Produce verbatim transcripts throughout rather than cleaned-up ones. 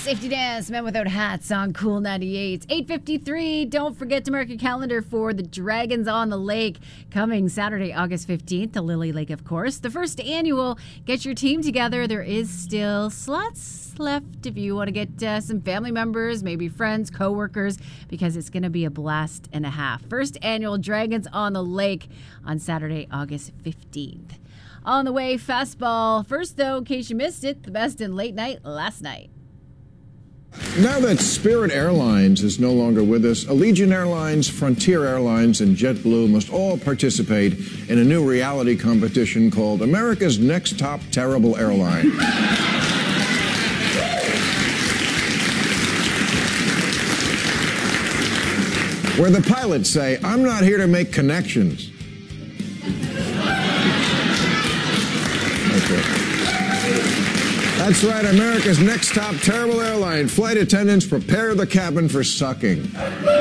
Safety Dance, Men Without Hats on Cool ninety-eight. eight fifty-three. Don't forget to mark your calendar for the Dragons on the Lake coming Saturday, August fifteenth to Lily Lake, of course. The first annual Get Your Team Together. There is still slots left if you want to get uh, some family members, maybe friends, co-workers, because it's going to be a blast and a half. First annual Dragons on the Lake on Saturday, August fifteenth. On the way, fastball. First, though, in case you missed it, the best in late night last night. Now that Spirit Airlines is no longer with us, Allegiant Airlines, Frontier Airlines, and JetBlue must all participate in a new reality competition called America's Next Top Terrible Airline. Where the pilots say, "I'm not here to make connections." Okay. That's right, America's Next Top Terrible Airline. Flight attendants, prepare the cabin for sucking.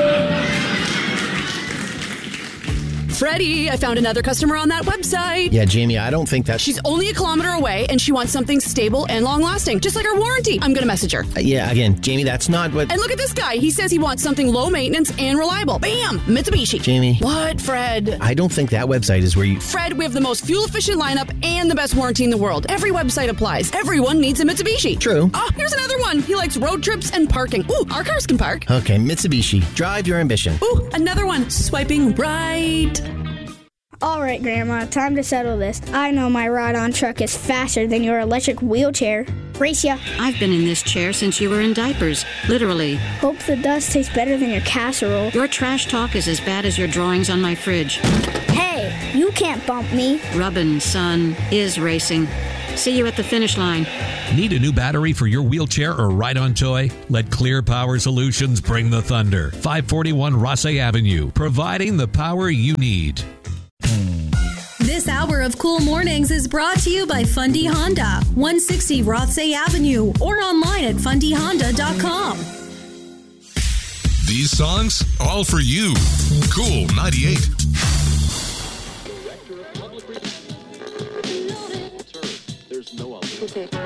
Freddie, I found another customer on that website. Yeah, Jamie, I don't think that... She's only a kilometer away, and she wants something stable and long-lasting, just like our warranty. I'm going to message her. Uh, yeah, again, Jamie, that's not what... And look at this guy. He says he wants something low maintenance and reliable. Bam! Mitsubishi. Jamie. What, Fred? I don't think that website is where you... Fred, we have the most fuel-efficient lineup and the best warranty in the world. Every website applies. Everyone needs a Mitsubishi. True. Oh, here's another one. He likes road trips and parking. Ooh, our cars can park. Okay, Mitsubishi. Drive your ambition. Ooh, another one. Swiping right. All right, Grandma, time to settle this. I know my ride-on truck is faster than your electric wheelchair. Race ya. I've been in this chair since you were in diapers, literally. Hope the dust tastes better than your casserole. Your trash talk is as bad as your drawings on my fridge. Hey, you can't bump me. Rubbin', son, is racing. See you at the finish line. Need a new battery for your wheelchair or ride-on toy? Let Clear Power Solutions bring the thunder. five forty-one Rossay Avenue, providing the power you need. This hour of Cool Mornings is brought to you by Fundy Honda, one sixty Rothsay Avenue, or online at fundy honda dot com. These songs, all for you. Cool ninety-eight. There's no other.